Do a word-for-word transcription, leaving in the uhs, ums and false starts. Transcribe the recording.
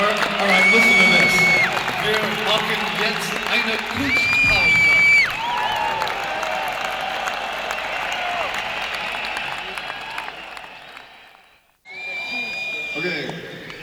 All right, listen to this. Wir machen jetzt eine Kunstpause. Okay.